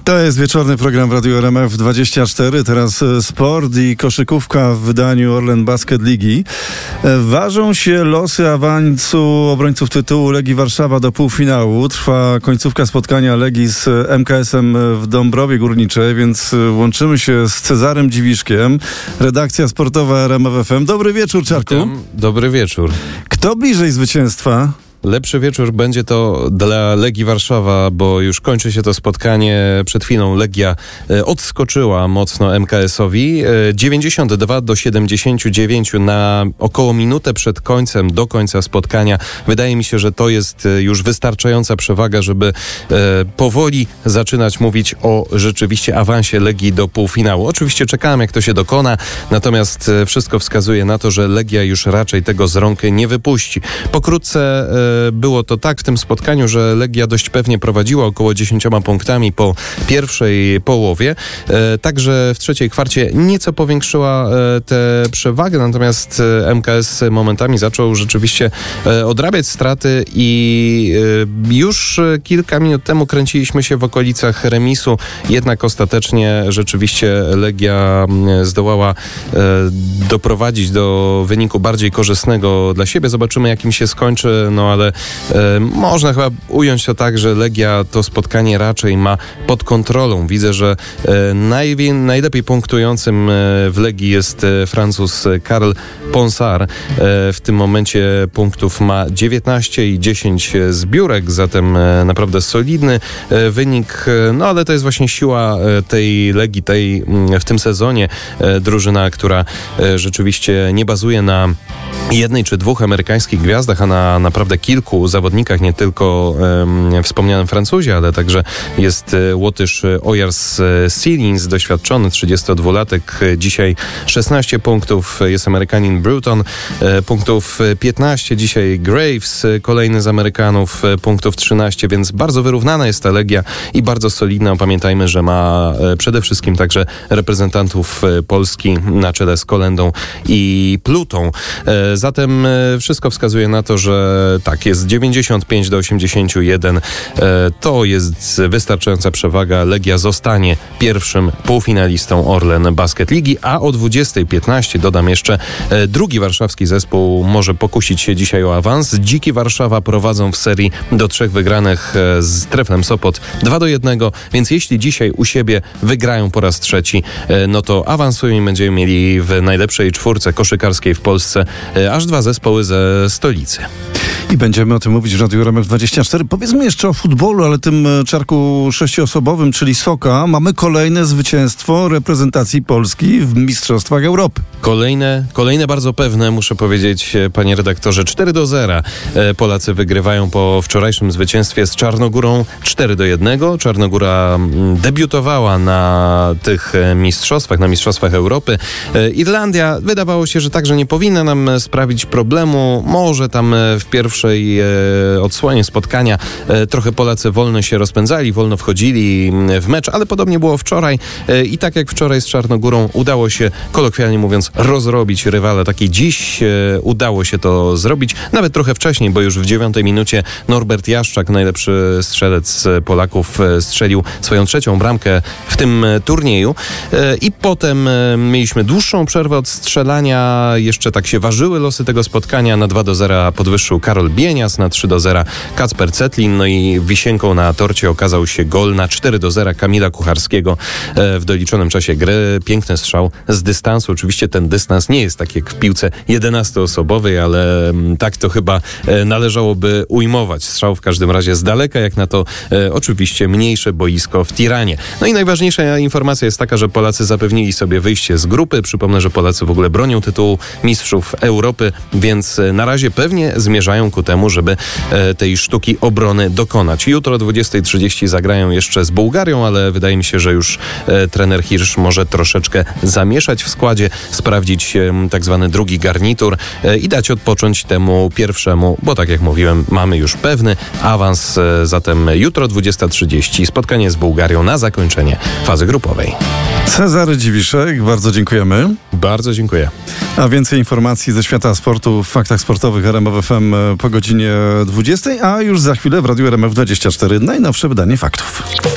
To jest wieczorny program w Radiu RMF24. Teraz sport i koszykówka w wydaniu Orlen Basket Ligi. Ważą się losy awansu obrońców tytułu Legii Warszawa do półfinału. Trwa końcówka spotkania Legii z MKS-em w Dąbrowie Górniczej, więc łączymy się z Cezarem Dziwiszkiem, redakcja sportowa RMF FM. Dobry wieczór, Czarku. Witam. Dobry wieczór. Kto bliżej zwycięstwa? Lepszy wieczór będzie to dla Legii Warszawa, bo już kończy się to spotkanie. Przed chwilą Legia odskoczyła mocno MKS-owi. 92-79 na około minutę przed końcem, do końca spotkania. Wydaje mi się, że to jest już wystarczająca przewaga, żeby powoli zaczynać mówić o rzeczywiście awansie Legii do półfinału. Oczywiście czekałem, jak to się dokona, natomiast wszystko wskazuje na to, że Legia już raczej tego z rąk nie wypuści. Pokrótce było to tak w tym spotkaniu, że Legia dość pewnie prowadziła około 10 punktami po pierwszej połowie. Także w trzeciej kwarcie nieco powiększyła tę przewagę, natomiast MKS momentami zaczął rzeczywiście odrabiać straty i już kilka minut temu kręciliśmy się w okolicach remisu, jednak ostatecznie rzeczywiście Legia zdołała doprowadzić do wyniku bardziej korzystnego dla siebie. Zobaczymy, jakim się skończy, no ale można chyba ująć to tak, że Legia to spotkanie raczej ma pod kontrolą. Widzę, że najlepiej punktującym w Legii jest Francuz Karl Ponsard. W tym momencie punktów ma 19 i 10 zbiórek, zatem naprawdę solidny wynik. No ale to jest właśnie siła tej Legii, w tym sezonie drużyna, która rzeczywiście nie bazuje na jednej czy dwóch amerykańskich gwiazdach, a na naprawdę kilku zawodnikach, nie tylko wspomnianym Francuzie, ale także jest Łotysz Ojars Silins, doświadczony 32-latek, dzisiaj 16 punktów, jest Amerykanin Bruton, punktów 15, dzisiaj Graves, kolejny z Amerykanów, punktów 13, więc bardzo wyrównana jest ta Legia i bardzo solidna. Pamiętajmy, że ma przede wszystkim także reprezentantów Polski na czele z Kolendą i Plutą. Zatem wszystko wskazuje na to, że tak, jest 95-81. To jest wystarczająca przewaga. Legia zostanie pierwszym półfinalistą Orlen Basket Ligi, a o 20:15 dodam jeszcze, drugi warszawski zespół może pokusić się dzisiaj o awans. Dziki Warszawa prowadzą w serii do 3 wygranych z Treflem Sopot 2-1, więc jeśli dzisiaj u siebie wygrają po raz trzeci, no to awansują i będziemy mieli w najlepszej czwórce koszykarskiej w Polsce aż 2 zespoły ze stolicy. I będziemy o tym mówić w Radiu RMF24. Powiedzmy jeszcze o futbolu, ale tym, Czarku, 6-osobowym, czyli Soka. Mamy kolejne zwycięstwo reprezentacji Polski w Mistrzostwach Europy. Kolejne bardzo pewne, muszę powiedzieć, panie redaktorze. 4-0. Polacy wygrywają po wczorajszym zwycięstwie z Czarnogórą 4-1. Czarnogóra debiutowała na tych mistrzostwach, na Mistrzostwach Europy. Irlandia wydawało się, że także nie powinna nam sprawić problemu. Może tam w pierwszej odsłonie spotkania trochę Polacy wolno się rozpędzali, wolno wchodzili w mecz, ale podobnie było wczoraj i tak jak wczoraj z Czarnogórą udało się, kolokwialnie mówiąc, rozrobić rywala. Taki dziś udało się to zrobić, nawet trochę wcześniej, bo już w 9 minucie Norbert Jaszczak, najlepszy strzelec Polaków, strzelił swoją 3. bramkę w tym turnieju i potem mieliśmy dłuższą przerwę od strzelania, jeszcze tak się ważyły losy tego spotkania. Na 2-0 podwyższył Karol Bienias, na 3-0 Kacper Cetlin, no i wisienką na torcie okazał się gol na 4-0 Kamila Kucharskiego w doliczonym czasie gry. Piękny strzał z dystansu. Oczywiście ten dystans nie jest tak jak w piłce 11-osobowej, ale tak to chyba należałoby ujmować. Strzał w każdym razie z daleka, jak na to oczywiście mniejsze boisko w Tiranie. No i najważniejsza informacja jest taka, że Polacy zapewnili sobie wyjście z grupy. Przypomnę, że Polacy w ogóle bronią tytułu Mistrzów Europy, więc na razie pewnie zmierzają ku temu, żeby tej sztuki obrony dokonać. Jutro o 20:30 zagrają jeszcze z Bułgarią, ale wydaje mi się, że już trener Hirsch może troszeczkę zamieszać w składzie, sprawdzić tak zwany drugi garnitur i dać odpocząć temu pierwszemu, bo tak jak mówiłem, mamy już pewny awans. Zatem jutro 20:30 spotkanie z Bułgarią na zakończenie fazy grupowej. Cezary Dziwiszek, bardzo dziękujemy. Bardzo dziękuję. A więcej informacji ze świata sportu w Faktach Sportowych RMF FM po godzinie 20, a już za chwilę w Radiu RMF24 najnowsze wydanie faktów.